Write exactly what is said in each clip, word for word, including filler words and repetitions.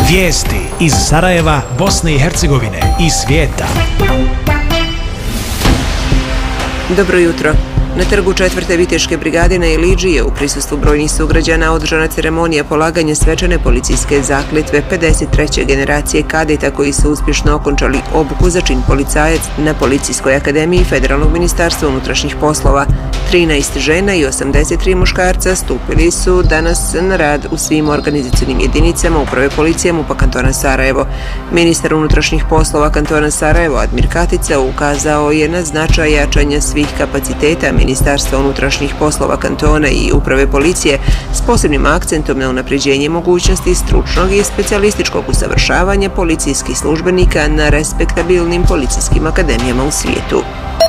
Vijesti iz Sarajeva, Bosne i Hercegovine i svijeta. Dobro jutro. Na trgu četvrte Viteške brigade na Iliđi je u prisustvu brojnih sugrađana održana ceremonija polaganja svečane policijske zakletve pedeset treće generacije kadeta koji su uspješno okončali obuku za čin policajac na Policijskoj akademiji Federalnog ministarstva unutrašnjih poslova. trinaest žena i osamdeset tri muškarca stupili su danas na rad u svim organizacionim jedinicama Uprave policije MUP-a kantona Sarajevo. Ministar unutrašnjih poslova kantona Sarajevo Admir Katica ukazao je na značaj jačanja svih kapaciteta Ministarstva unutrašnjih poslova kantona i Uprave policije s posebnim akcentom na unapređenje mogućnosti stručnog i specijalističkog usavršavanja policijskih službenika na respektabilnim policijskim akademijama u svijetu.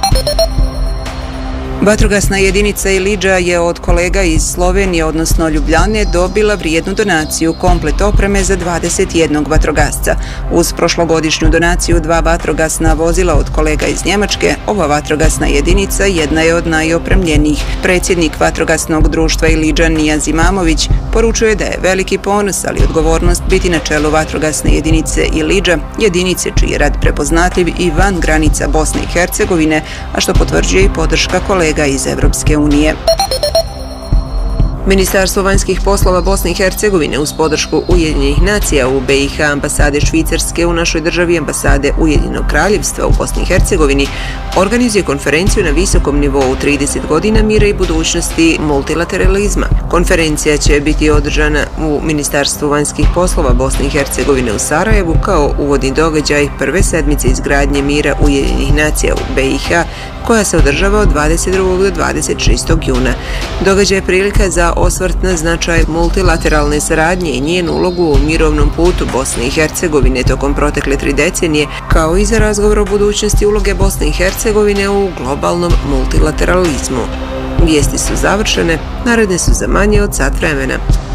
Vatrogasna jedinica Iliđa je od kolega iz Slovenije, odnosno Ljubljane, dobila vrijednu donaciju komplet opreme za dvadeset jednog vatrogasca. Uz prošlogodišnju donaciju dva vatrogasna vozila od kolega iz Njemačke, ova vatrogasna jedinica jedna je od najopremljenijih. Predsjednik vatrogasnog društva Iliđan Nijaz Imamović poručuje da je veliki ponos, ali odgovornost biti na čelu vatrogasne jedinice Iliđa, jedinice čiji je rad prepoznatljiv i van granica Bosne i Hercegovine, a što potvrđuje i podrška kolega iz Evropske unije. Ministarstvo vanjskih poslova Bosne i Hercegovine uz podršku Ujedinjenih nacija u B i H, ambasade Švicarske u našoj državi i ambasade Ujedinjenog kraljevstva u Bosni i Hercegovini organizuje konferenciju na visokom nivou trideset godina mira i budućnosti multilateralizma. Konferencija će biti održana u Ministarstvu vanjskih poslova Bosne i Hercegovine u Sarajevu kao uvodni događaj prve sedmice izgradnje mira Ujedinjenih nacija u B i H koja se održava od dvadeset drugog do dvadeset šestog juna. Događaj je prilika za osvrt na značaj multilateralne saradnje i njenu ulogu u mirovnom putu Bosne i Hercegovine tokom protekle tri decenije, kao i za razgovor o budućnosti uloge Bosne i Hercegovine u globalnom multilateralizmu. Vijesti su završene, naredne su za manje od sat vremena.